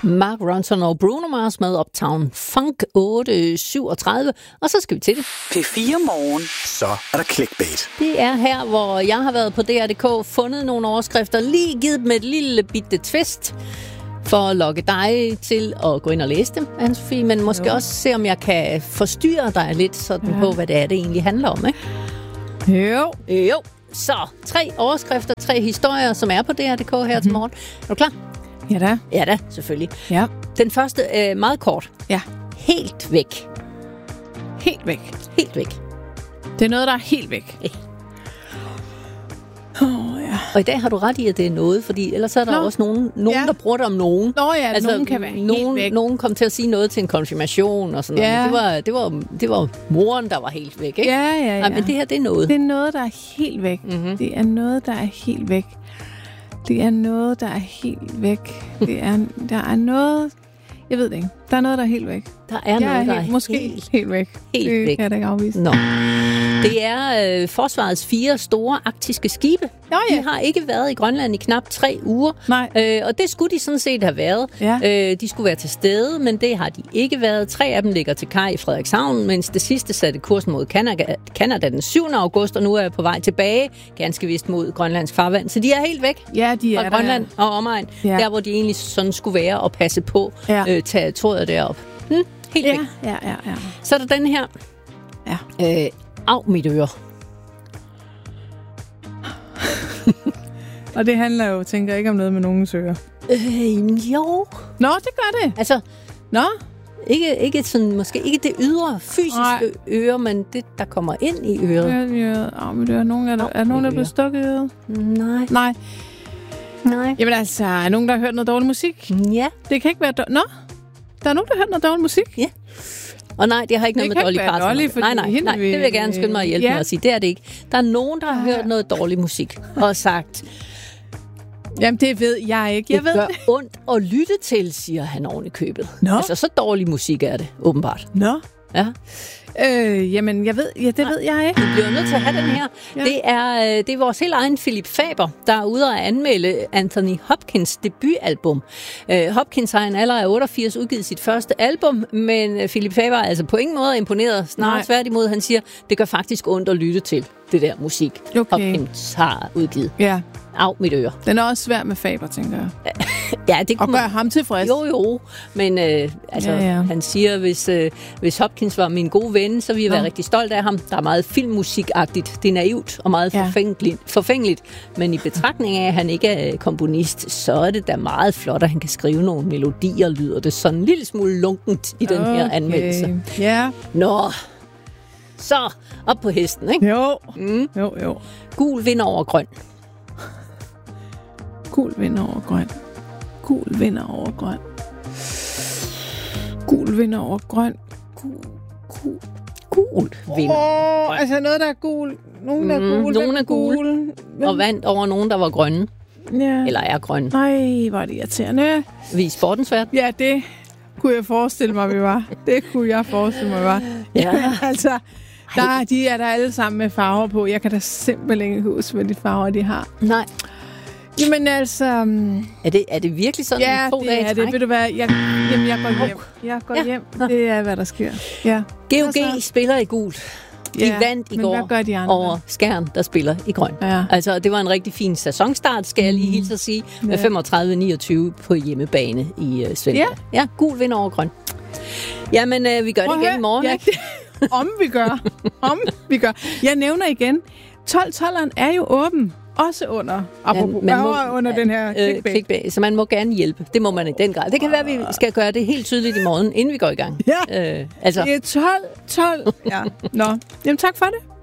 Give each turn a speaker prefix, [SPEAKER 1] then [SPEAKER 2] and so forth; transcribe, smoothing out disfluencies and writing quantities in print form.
[SPEAKER 1] Mark Ronson og Bruno Mars med Uptown Funk 8:37, og så skal vi til det.
[SPEAKER 2] P4 Morgen.
[SPEAKER 3] Så er der clickbait.
[SPEAKER 1] Det er her, hvor jeg har været på DR.dk, fundet nogle overskrifter, lige givet dem et lille bitte twist, for at lokke dig til at gå ind og læse dem, Anne-Sophie, men måske også se, om jeg kan forstyrre dig lidt sådan på, hvad det er, det egentlig handler om, ikke? Jo. Så 3 overskrifter, 3 historier, som er på DR.dk her til morgen. Er du klar?
[SPEAKER 4] Ja da.
[SPEAKER 1] Ja da, selvfølgelig.
[SPEAKER 4] Ja.
[SPEAKER 1] Den første, meget kort.
[SPEAKER 4] Ja.
[SPEAKER 1] Helt væk.
[SPEAKER 4] Helt væk.
[SPEAKER 1] Helt væk.
[SPEAKER 4] Det er noget, der er helt væk.
[SPEAKER 1] Ja.
[SPEAKER 4] Ja.
[SPEAKER 1] Og i dag har du ret i, at det er noget, fordi ellers er der også nogen der bruger det om nogen.
[SPEAKER 4] Altså, nogen kan være helt væk.
[SPEAKER 1] Nogen kom til at sige noget til en konfirmation og sådan noget. Det var moren, der var helt væk, ikke?
[SPEAKER 4] Ja.
[SPEAKER 1] Nej, men det her, det er noget.
[SPEAKER 4] Det er noget, der er helt væk. Mm-hmm. Det er noget, der er helt væk. Det er noget, der er helt væk. Der er noget... Jeg ved det ikke. Der er noget, der er helt væk.
[SPEAKER 1] Der er noget, der er
[SPEAKER 4] måske helt væk.
[SPEAKER 1] Helt
[SPEAKER 4] det
[SPEAKER 1] væk.
[SPEAKER 4] kan jeg da ikke afvise.
[SPEAKER 1] Nå. Det er forsvarets 4 store arktiske skibe.
[SPEAKER 4] Ja.
[SPEAKER 1] De har ikke været i Grønland i knap 3 uger.
[SPEAKER 4] Nej.
[SPEAKER 1] Og det skulle de sådan set have været.
[SPEAKER 4] Ja.
[SPEAKER 1] De skulle være til stede, men det har de ikke været. 3 af dem ligger til kaj i Frederikshavn, mens det sidste satte kursen mod Canada den 7. august, og nu er jeg på vej tilbage, ganske vist mod grønlandsk farvand. Så de er helt væk.
[SPEAKER 4] Ja, de er
[SPEAKER 1] fra Grønland og omegn. Ja. Der, hvor de egentlig sådan skulle være og passe på territoriet deroppe. Helt væk.
[SPEAKER 4] Ja.
[SPEAKER 1] Så er der den her.
[SPEAKER 4] Ja.
[SPEAKER 1] Af mit øre.
[SPEAKER 4] Og det handler jo, tænker jeg, ikke om noget med nogens øre.
[SPEAKER 1] Jo.
[SPEAKER 4] Nå, det gør det.
[SPEAKER 1] Altså,
[SPEAKER 4] ikke
[SPEAKER 1] sådan, måske ikke det ydre fysiske øre, men det, der kommer ind i øret.
[SPEAKER 4] Mit øre. Er nogen, der bliver stukket i øret? Nej. Jamen altså, er nogen, der har hørt noget dårlig musik?
[SPEAKER 1] Ja.
[SPEAKER 4] Det kan ikke være... der er nogen, der har hørt noget dårlig musik?
[SPEAKER 1] Ja. Og nej, det har ikke noget med Dolly Parton. Nej, det vil jeg gerne skynde mig at hjælpe med at sige. Det er det ikke. Der er nogen, der har hørt noget dårlig musik og sagt...
[SPEAKER 4] Jamen, det ved jeg ikke.
[SPEAKER 1] Det gør ondt at lytte til, siger han oven i købet. Altså, så dårlig musik er det, åbenbart. Ja.
[SPEAKER 4] Jamen, jeg ved, det ved jeg ikke.
[SPEAKER 1] Vi bliver nødt til at have den her. Ja. Det er vores helt egen Philip Faber, der er ude at anmelde Anthony Hopkins debutalbum. Hopkins har en alder af 88 udgivet sit første album, men Philip Faber er altså på ingen måde imponeret. Snarere tværtimod, han siger, det gør faktisk ondt at lytte til det der musik, Hopkins har udgivet.
[SPEAKER 4] Ja.
[SPEAKER 1] Af mit øre.
[SPEAKER 4] Den er også svær med Faber, tænker jeg.
[SPEAKER 1] Ja, det kunne
[SPEAKER 4] og gør ham tilfreds.
[SPEAKER 1] Jo. Men han siger, hvis Hopkins var min gode ven, så ville jeg være rigtig stolt af ham. Der er meget filmmusikagtigt. Det er naivt og meget forfængeligt. Men i betragtning af, at han ikke er komponist, så er det da meget flot, at han kan skrive nogle melodier, lyder det sådan en lille smule lunkent i den her anmeldelse.
[SPEAKER 4] Ja.
[SPEAKER 1] Nå, så op på hesten, ikke?
[SPEAKER 4] Jo.
[SPEAKER 1] Gul vinder over grøn.
[SPEAKER 4] Gul vinder over grøn. Gul vinder over grøn. Gul vinder over grøn.
[SPEAKER 1] Gul vinder over grøn.
[SPEAKER 4] Altså noget, der er gul. Nogen, der er gul.
[SPEAKER 1] Nogen er gul. Og vandt over nogen, der var grønne.
[SPEAKER 4] Ja.
[SPEAKER 1] Eller er grønne.
[SPEAKER 4] Nej, hvor er det irriterende.
[SPEAKER 1] Vi er i sportens verden.
[SPEAKER 4] Ja, det kunne jeg forestille mig, vi var. Det kunne jeg forestille mig, vi var.
[SPEAKER 1] Ja.
[SPEAKER 4] Altså, de er der alle sammen med farver på. Jeg kan da simpelthen ikke huske, hvad de farver, de har.
[SPEAKER 1] Nej.
[SPEAKER 4] Jamen altså...
[SPEAKER 1] Er det virkelig sådan en 2 dage?
[SPEAKER 4] Ja, det ved du hvad. Jeg går hjem. Jeg går hjem. Det er, hvad der sker. Ja.
[SPEAKER 1] GOG spiller i gult. De vandt i går over Skjern, der spiller i grøn. Ja. Altså, det var en rigtig fin sæsonstart, skal jeg lige hilse at sige. Med 35-29 på hjemmebane i Svendborg. Ja, gul vinder over grøn. Jamen, vi gør det igen i morgen, ikke?
[SPEAKER 4] Om vi gør. Jeg nævner igen. 12-12'eren er jo åben. Også under den her clickbait.
[SPEAKER 1] Så man må gerne hjælpe. Det må man i den grad. Det kan være, at vi skal gøre det helt tydeligt i morgen, inden vi går i gang.
[SPEAKER 4] Ja, det er 12. Ja. Nå, jamen tak for det.